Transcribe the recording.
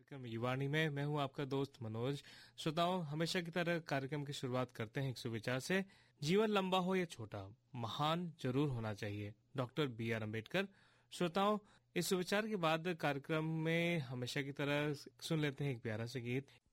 कार्यक्रम युवाणी में मैं हूं आपका दोस्त मनोज। श्रोताओं, हमेशा की तरह कार्यक्रम की शुरुआत करते हैं एक सुविचार से। जीवन लंबा हो या छोटा, महान जरूर होना चाहिए। Doctor B.R. अम्बेडकर। श्रोताओं, इस सुविचार के बाद कार्यक्रम में हमेशा की तरह सुन लेते हैं एक प्यारा सा गीत।